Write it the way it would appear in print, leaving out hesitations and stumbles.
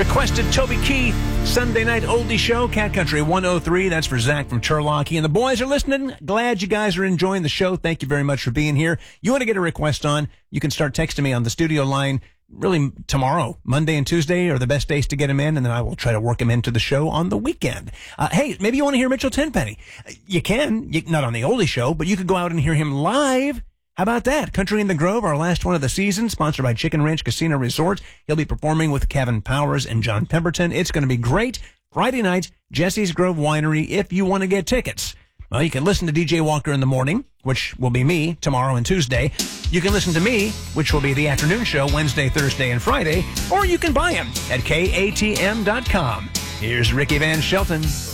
Requested Toby Keith, Sunday Night Oldie Show, Cat Country 103. That's for Zach from Turlocky. And the boys are listening. Glad you guys are enjoying the show. Thank you very much for being here. You want to get a request on, you can start texting me on the studio line. Really, tomorrow, Monday and Tuesday are the best days to get him in, and then I will try to work him into the show on the weekend. Hey, maybe you want to hear Mitchell Tenpenny. You can, not on the Oldie Show, but you could go out and hear him live. How about that? Country in the Grove, our last one of the season, sponsored by Chicken Ranch Casino Resort. He'll be performing with Kevin Powers and John Pemberton. It's going to be great. Friday night, Jesse's Grove Winery, if you want to get tickets. Well, you can listen to DJ Walker in the morning, which will be me tomorrow and Tuesday. You can listen to me, which will be the afternoon show Wednesday, Thursday, and Friday, or you can buy them at KATM.com. Here's Ricky Van Shelton.